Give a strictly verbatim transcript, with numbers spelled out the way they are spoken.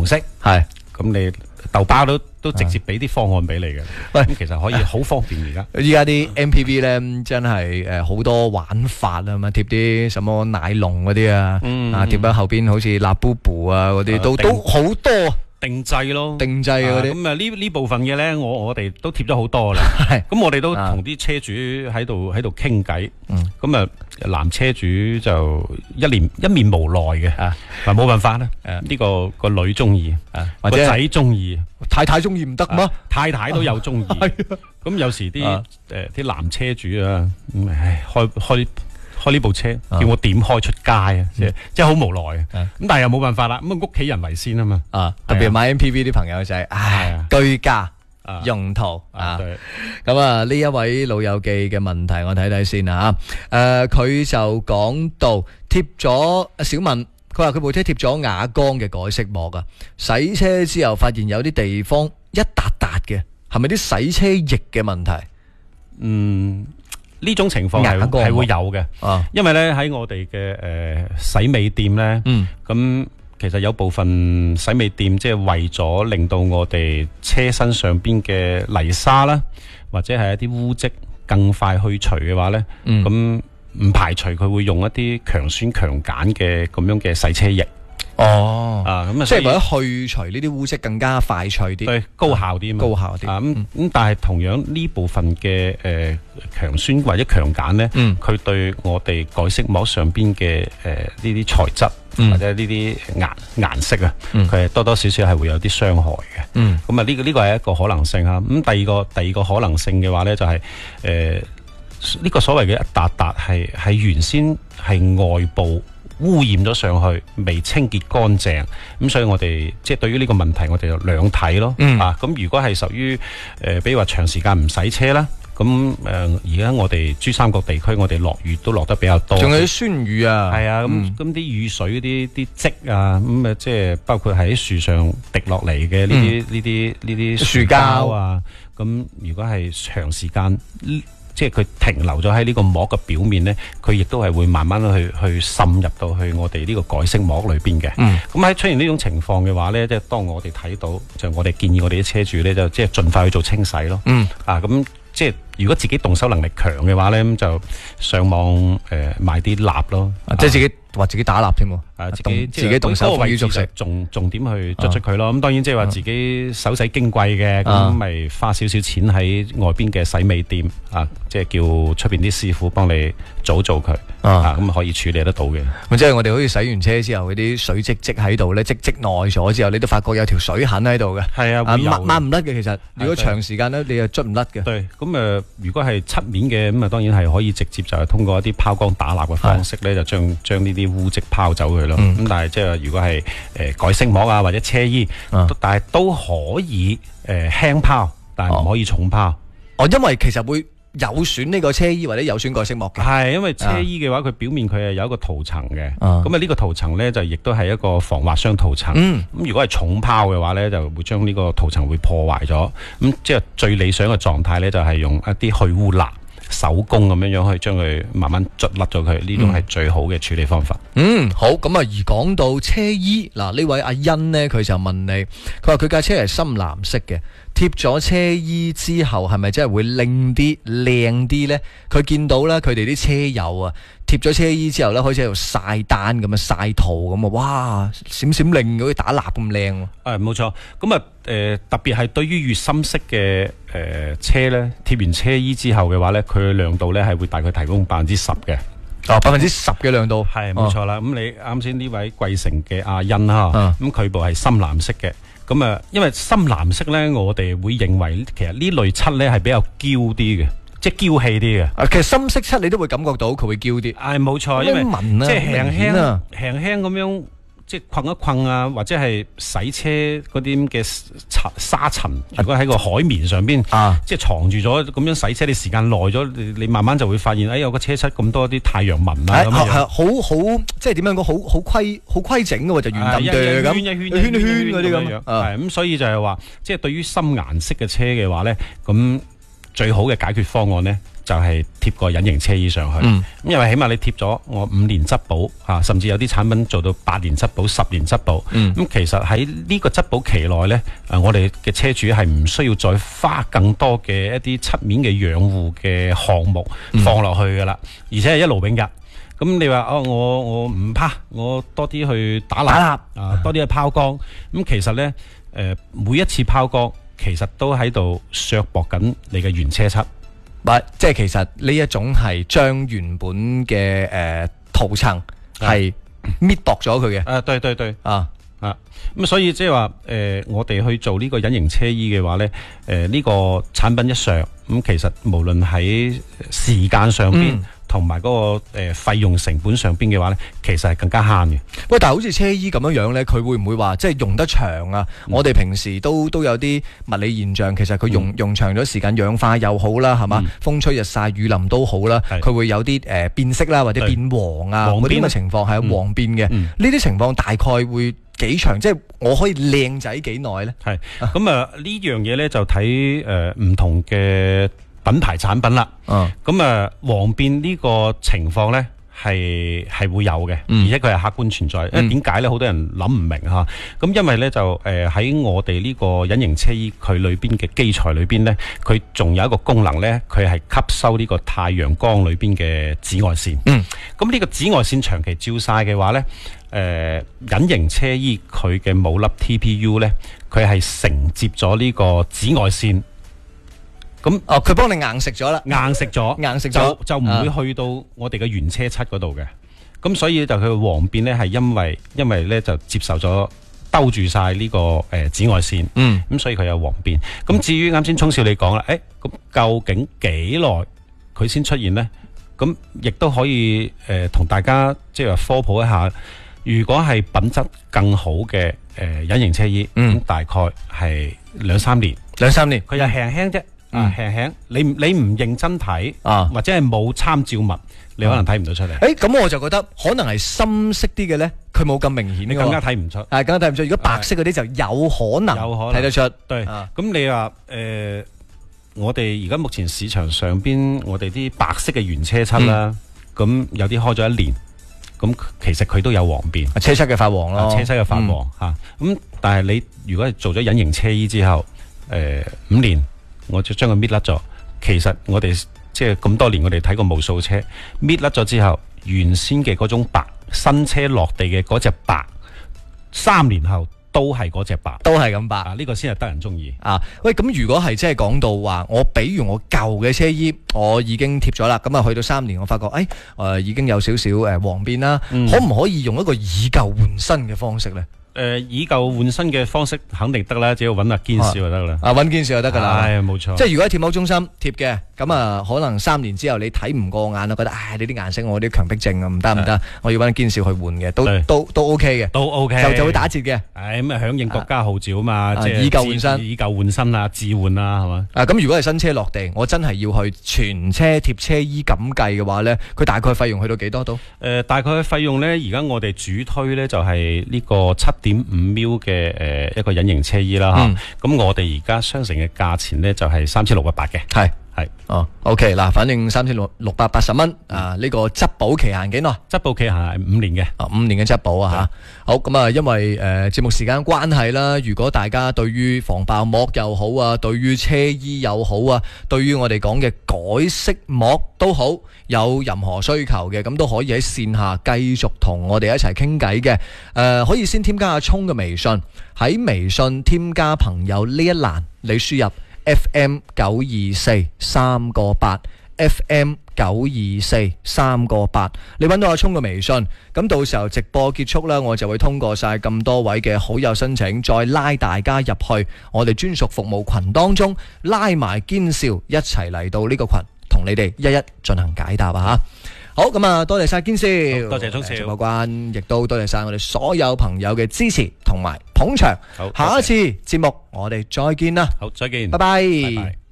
色， 係咁你豆包都都直接俾啲方案俾你嘅。 喂， 咁其實可以好方便而家。 依家啲 M P V 咧真係誒好多玩法啊嘛，貼啲什麼奶龍嗰啲啊， 嗯啊貼喺後邊好似辣布布啊嗰啲，都定都好多定製咯， 定製嗰啲。 咁啊呢呢部分嘅咧，我我哋都貼咗好多啦。 係咁我哋都同啲車主喺度喺度傾偈。咁啊男車主就一臉一面無奈嘅，啊冇辦法啦。呢個個女中意， 或者個仔中意， 太太中意唔得咩？ 太太都有中意。咁有時啲誒啲男車主啊，咁唉開開開呢部車，叫我點開出街啊！即係即係好無奈啊！咁但係又冇辦法啦。咁啊屋企人為先啊嘛。啊， 特別買 M P V 啲朋友就係唉居家用途啊。咁啊呢一位老友記嘅問題，我睇睇先啊。誒，佢就講到貼咗小問，佢話佢部車貼咗亞光嘅改色膜啊，洗車之後發現有啲地方一笪笪嘅，係咪啲洗車液嘅問題？ 嗯。呢種情況係係會有嘅，啊、因為咧喺我哋嘅誒洗尾店咧，咁、嗯、其實有部分洗尾店即係為咗令到我哋車身上邊嘅泥沙啦，或者係一啲污漬更快去除嘅話咧，咁唔、嗯、排除佢會用一啲強酸強鹼嘅咁樣嘅洗車液。 哦， 啊，咁啊， 即係為咗去除呢啲污漬更加快脆啲， 對，高效啲嘛， 高效啲。 啊，咁咁，但係同樣呢部分嘅誒強酸或者強鹼咧，佢對我哋改色膜上邊嘅誒呢啲材質或者呢啲顏顏色啊，佢係多多少少係會有啲傷害嘅。嗯，咁啊，呢個呢個係一個可能性啊。咁第二個第二個可能性嘅話咧，就係誒呢個所謂嘅一笪笪係係原先係外部污染咗上去，未清潔乾淨，咁所以我哋即係對於呢個問題，我哋就兩睇咯。嗯、啊，咁如果係屬於誒，比如話長時間唔洗車啦，咁誒而家我哋珠三角地區，我哋落雨都落得比較多， 仲有啲酸雨啊， 係啊，咁咁啲雨水啲啲積啊，咁啊即係包括喺樹上滴落嚟嘅呢啲呢啲呢啲樹膠啊，咁如果係長時間，即係佢停留咗喺呢個膜嘅表面咧，佢亦都係會慢慢去去滲入到去我哋呢個改色膜裏邊嘅。咁喺、嗯、出現呢種情況嘅話咧，即係當我哋睇到，就我哋建議我哋啲車主咧，就即係盡快去做清洗咯。嗯、啊，咁即係如果自己動手能力強嘅話咧，咁就上網誒、呃、買啲蠟咯， 啊、即係自己話自己打蠟添喎。 啊！自己自己動手位置就重重點去捽捽佢咯。咁當然即係話自己手洗矜貴嘅，咁咪花少少錢喺外邊嘅洗尾店啊，即係叫出邊啲師傅幫你做做佢啊，咁可以處理得到嘅。 咁即係我哋好似洗完車之後，嗰啲水積積喺度咧，積積耐咗之後，你都發覺有條水痕喺度嘅。係啊，抹抹唔甩嘅。其實如果長時間咧，你又捽唔甩嘅。 對，咁誒，如果係漆面嘅，咁啊當然係可以直接就係通過一啲拋光打蠟嘅方式咧，就將將呢啲污漬拋走佢。咁、嗯、但係即係如果係誒、呃、改色膜啊或者車衣，啊、但係都可以誒輕拋，但係唔可以重拋。 哦，因為其實會有損呢個車衣或者有損改色膜嘅。 係因為車衣嘅話，佢、啊、表面佢係有一個塗層嘅，咁啊呢個塗層咧就亦都係一個防滑傷塗層。咁、嗯、如果係重拋嘅話咧，就會將呢個塗層會破壞咗。咁即係最理想嘅狀態咧，就係用一啲去污蠟。手工咁樣樣去將佢慢慢捽甩咗佢，呢種係最好嘅處理方法。 嗯，好，咁啊，而講到車衣，嗱呢位阿欣呢，佢就問你，佢話佢架車係深藍色嘅，貼咗車衣之後係咪真係會靚啲靚啲呢？佢見到咧，佢哋啲車友啊，貼咗車衣之後咧，開始喺度曬單咁啊，曬圖咁啊，哇，閃閃令好似打蠟咁靚。 誒，冇錯，咁啊，誒，特別係對於越深色嘅誒車咧，貼完車衣之後嘅話咧，佢嘅亮度咧係會大概提供百分之十嘅。 哦，百分之十嘅亮度， 係冇錯啦。咁你啱先呢位貴城嘅阿欣哈，咁佢部係深藍色嘅。咁啊，因為深藍色咧，我哋會認為其實呢類漆咧係比較嬌啲嘅。即係嬌氣啲嘅， 啊，其實深色漆你都會感覺到佢會嬌啲， 係冇錯，因為即係輕輕輕輕咁樣，即係困一困啊，或者係洗車嗰啲嘅塵沙塵，如果喺個海綿上邊，啊，即係藏住咗，咁樣洗車，你時間耐咗，你你慢慢就會發現，哎，有個車漆咁多啲太陽紋啊，咁樣，係好好，即係點樣講，好好規好規整嘅，就圓揼哚咁，一圈一圈一圈嗰啲咁，係咁，所以就係話，即係對於深顏色嘅車嘅話咧，咁。 最好嘅解決方案呢，就係貼個隱形車衣上去。嗯、因為起碼你貼咗我五年質保啊，甚至有啲產品做到八年質保、十年質保。咁、嗯、其實喺呢個質保期內呢，誒我哋嘅車主係唔需要再花更多嘅一啲漆面嘅養護嘅項目放落去噶啦，嗯、而且係一勞永逸。咁你話哦，我我唔怕，我多啲去打蠟啊，多啲去拋光。咁其實呢，誒每一次拋光，其實都喺度削薄緊你嘅原車漆。 唔係，即係其實呢一種係將原本嘅誒塗層係搣薄咗佢嘅。 誒，對對對， 啊啊，咁所以即係話誒，我哋去做呢個隱形車衣嘅話呢，誒、呃、呢、呢個產品一上，咁、嗯、其實無論喺時間上邊。嗯同埋嗰個誒費用成本上邊嘅話咧，其實係更加慳嘅。 喂，但係好似車衣咁樣樣咧，佢會唔會話即係用得長啊？嗯、我哋平時都都有啲物理現象，其實佢用、嗯、用長咗時間氧化又好啦，係嘛？嗯、風吹日曬雨淋都好啦，佢會有啲誒、呃、變色啦，或者變黃啊嗰啲咁嘅情況係黃變嘅。呢啲、嗯、情況大概會幾長？即係我可以靚仔幾耐咧？係咁啊！呢樣嘢咧就睇誒唔同嘅品牌產品啦，咁啊黃變呢個情況呢係係會有嘅，嗯、而且佢係客觀存在。因為點解呢？好多人諗唔明吓。咁因為呢，就誒喺、呃、我哋呢個隱形車衣佢裏邊嘅基材裏邊呢，佢仲有一個功能呢，佢係吸收呢個太陽光裏邊嘅紫外線。嗯，咁呢個紫外線長期照曬嘅話呢，誒、呃、隱形車衣佢嘅母粒 T P U 呢，佢係承接咗呢個紫外線。咁哦，佢幫你硬食咗啦， 硬食咗， 硬食咗就就唔會去到我哋嘅原車漆嗰度嘅。咁、啊、所以就佢嘅黃變咧，係因為因為咧就接受咗兜住晒呢個誒、呃、紫外線，嗯，咁所以佢有黃變。咁至於啱先聰少你講啦，誒，咁究竟幾耐佢先出現咧？咁亦都可以誒同、呃、大家即係話科普一下，如果係品質更好嘅誒隱形車衣，嗯，大概係兩三年， 兩三年， 佢又輕輕啫。啊，輕輕，你你唔認真睇啊，或者係冇參照物，你可能睇唔到出嚟。 誒，咁我就覺得可能係深色啲嘅咧，佢冇咁明顯， 你更加睇唔出。 係更加睇唔出。如果白色嗰啲就有可能，有可能睇得出。 對，咁你話誒，我哋而家目前市場上邊，我哋啲白色嘅原車漆啦，咁有啲開咗一年，咁其實佢都有黃變， 車漆嘅發黃咯， 車漆嘅發黃吓。咁但係你如果係做咗隱形車衣之後，誒五年。我就將佢搣甩咗。其實我哋即係咁多年，我哋睇過無數車搣甩咗之後，原先嘅嗰種白，新車落地嘅嗰隻白，三年後都係嗰隻白， 都係咁白。 啊，呢個先係得人中意啊！喂，咁如果係即係講到話，我比如我舊嘅車衣，我已經貼咗啦，咁啊去到三年，我發覺誒，誒、呃、已經有少少誒黃變啦，嗯、可唔可以用一個以舊換新嘅方式咧？ 誒、呃，以舊換新嘅方式肯定得啦，只要揾阿堅少就得啦。 啊，揾堅少就得噶啦。 係，冇錯。 即係如果喺貼膜中心貼嘅，咁啊，可能三年之後你睇唔過眼啦，覺得唉，你啲顏色我啲強迫症啊，唔得唔得，我要揾堅少去換嘅，都對都都 OK 嘅， 都 OK， 就就會打折嘅。 係咁啊，響應國家號召啊嘛，即係以舊換新， 以舊換新啊，置換啊，係嘛。 啊，咁如果係新車落地，我真係要去全車貼車衣咁計嘅話咧，佢大概費用去到幾多度？誒、 呃，大概嘅費用咧，而家我哋主推咧就係呢個七點五秒嘅誒一個隱形車衣啦吓，咁、嗯、我哋而家商城嘅價錢咧就係三千六百八嘅，係係是哦，OK 嗱，反正三千六六百八十蚊啊，呢、這個質保期限幾耐？ 質保期限係五年嘅， 啊五年嘅質保啊吓，是好咁啊，因為誒節、呃、目時間關係啦，如果大家對於防爆膜又好啊，對於車衣又好啊，對於我哋講嘅改色膜都好，有任何需求嘅，咁都可以喺線下繼續同我哋一齊傾偈嘅。誒、呃，可以先添加阿聰嘅微信，喺微信添加朋友呢一欄，你輸入 F M 九二四三個八 F M 九二四三個八，你揾到阿聰嘅微信，咁到時候直播結束啦，我就會通過晒咁多位嘅好友申請，再拉大家入去我哋專屬服務群當中，拉埋堅少一齊嚟到呢個群，同你哋一一進行解答啊吓。好，咁啊，多謝晒堅少， 多謝聰少， 直播關，亦都多謝晒我哋所有朋友嘅支持同埋捧場。好，下一次節目我哋再見啦， 好，再見， 拜拜。 拜拜。